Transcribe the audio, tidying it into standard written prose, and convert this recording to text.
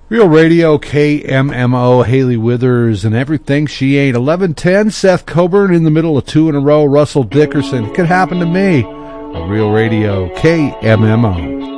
Real Radio, KMMO, Haley Withers, and everything she ain't. 11:10, Seth Coburn in the middle of two in a row, Russell Dickerson. It could happen to me. On Real Radio, KMMO.